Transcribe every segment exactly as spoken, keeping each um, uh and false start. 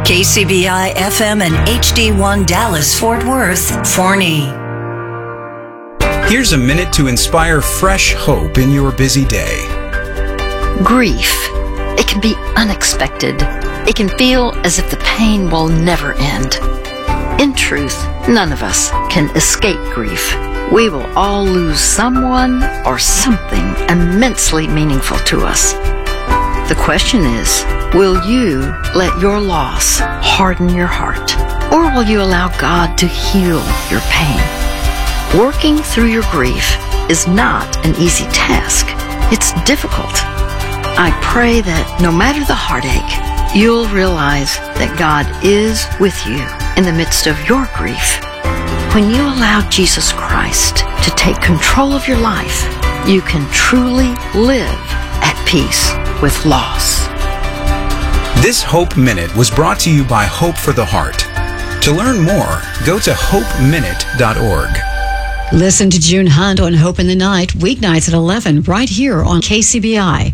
K C B I F M and H D one Dallas, Fort Worth, Forney. Here's a minute to inspire fresh hope in your busy day. Grief. It can be unexpected. It can feel as if the pain will never end. In truth, none of us can escape grief. We will all lose someone or something immensely meaningful to us. The question is, will you let your loss harden your heart, or will you allow God to heal your pain? Working through your grief is not an easy task. It's difficult. I pray that no matter the heartache, you'll realize that God is with you in the midst of your grief. When you allow Jesus Christ to take control of your life, you can truly live at peace with loss. This Hope Minute was brought to you by Hope for the Heart. To learn more, go to hope minute dot org. Listen to June Hunt on Hope in the Night, weeknights at eleven, right here on K C B I.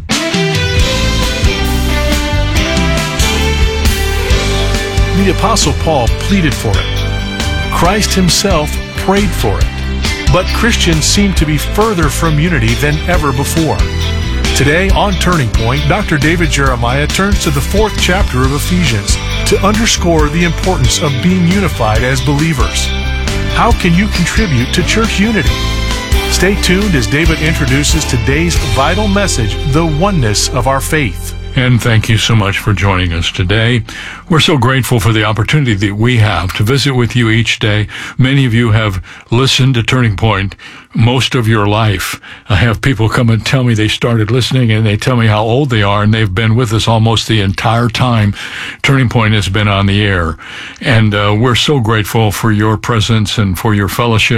The Apostle Paul pleaded for it. Christ himself prayed for it. But Christians seem to be further from unity than ever before. Today on Turning Point, Doctor David Jeremiah turns to the fourth chapter of Ephesians to underscore the importance of being unified as believers. How can you contribute to church unity? Stay tuned as David introduces today's vital message, the oneness of our faith. And thank you so much for joining us today. We're so grateful for the opportunity that we have to visit with you each day. Many of you have listened to Turning Point most of your life. I have people come and tell me they started listening, and they tell me how old they are, and they've been with us almost the entire time Turning Point has been on the air. And uh, we're so grateful for your presence and for your fellowship.